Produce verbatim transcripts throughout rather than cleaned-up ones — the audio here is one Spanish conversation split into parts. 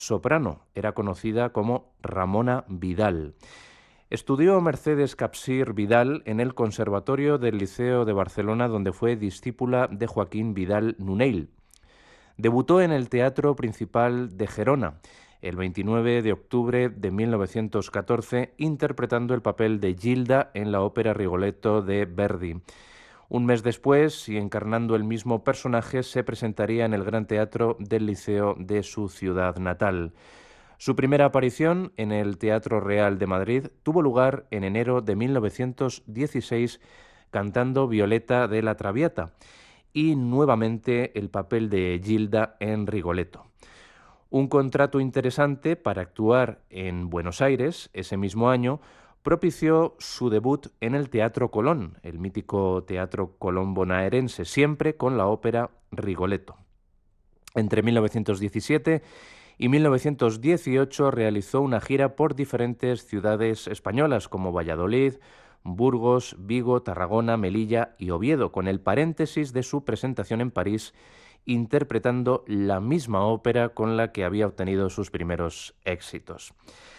soprano, era conocida como Ramona Vidal. Estudió Mercedes Capsir Vidal en el Conservatorio del Liceo de Barcelona, donde fue discípula de Joaquín Vidal Nunell. Debutó en el Teatro Principal de Gerona el veintinueve de octubre de mil novecientos catorce, interpretando el papel de Gilda en la ópera Rigoletto de Verdi. Un mes después, y encarnando el mismo personaje, se presentaría en el Gran Teatro del Liceo de su ciudad natal. Su primera aparición en el Teatro Real de Madrid tuvo lugar en enero de mil novecientos dieciséis, cantando Violeta de la Traviata, y nuevamente el papel de Gilda en Rigoletto. Un contrato interesante para actuar en Buenos Aires ese mismo año propició su debut en el Teatro Colón, el mítico Teatro Colón bonaerense, siempre con la ópera Rigoletto. Entre mil novecientos diecisiete y mil novecientos dieciocho realizó una gira por diferentes ciudades españolas como Valladolid, Burgos, Vigo, Tarragona, Melilla y Oviedo, con el paréntesis de su presentación en París, interpretando la misma ópera con la que había obtenido sus primeros éxitos.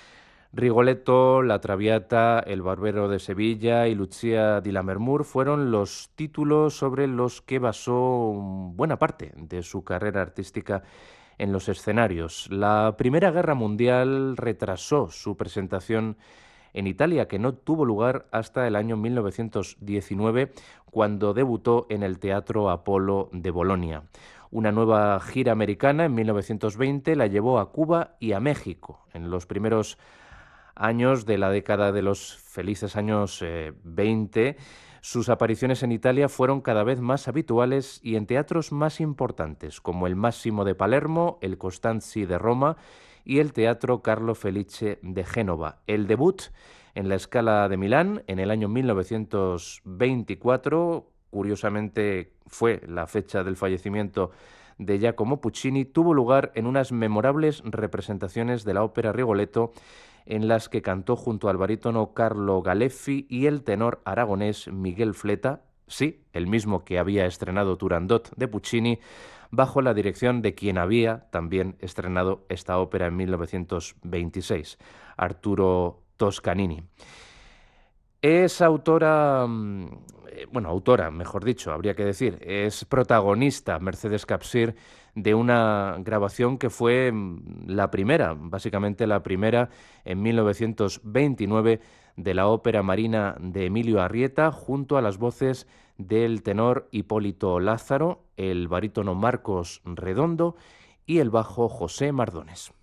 Rigoletto, La Traviata, El Barbero de Sevilla y Lucia di Lammermoor fueron los títulos sobre los que basó buena parte de su carrera artística en los escenarios. La Primera Guerra Mundial retrasó su presentación en Italia, que no tuvo lugar hasta el año mil novecientos diecinueve, cuando debutó en el Teatro Apolo de Bolonia. Una nueva gira americana en mil novecientos veinte la llevó a Cuba y a México. En los primeros años de la década de los felices años eh, veinte, sus apariciones en Italia fueron cada vez más habituales y en teatros más importantes, como el Massimo de Palermo, el Costanzi de Roma y el Teatro Carlo Felice de Génova. El debut en la Scala de Milán en el año mil novecientos veinticuatro, curiosamente fue la fecha del fallecimiento de Giacomo Puccini, tuvo lugar en unas memorables representaciones de la ópera Rigoletto, en las que cantó junto al barítono Carlo Galeffi y el tenor aragonés Miguel Fleta, sí, el mismo que había estrenado Turandot de Puccini, bajo la dirección de quien había también estrenado esta ópera en mil novecientos veintiséis, Arturo Toscanini. Es autora, bueno, autora, mejor dicho, habría que decir, es protagonista, Mercedes Capsir, de una grabación que fue la primera, básicamente la primera, en mil novecientos veintinueve, de la ópera Marina de Emilio Arrieta, junto a las voces del tenor Hipólito Lázaro, el barítono Marcos Redondo y el bajo José Mardones.